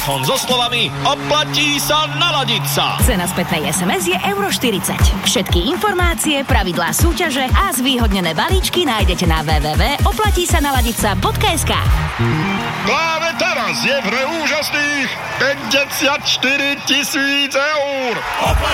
so slovami oplatí sa naladiť sa. Cena spätnej SMS je €40. Všetky informácie, pravidlá súťaže a zvýhodnené balíčky nájdete na www.oplatísanaladica.sk. Práve teraz je v hre úžasných 54 000 eur.